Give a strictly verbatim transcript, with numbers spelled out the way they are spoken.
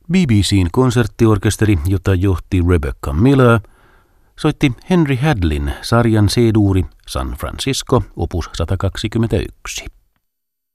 B B C:n konserttiorkesteri, jota johti Rebecca Miller, soitti Henry Hadlin sarjan C-duuri San Francisco opus sata kaksikymmentäyksi.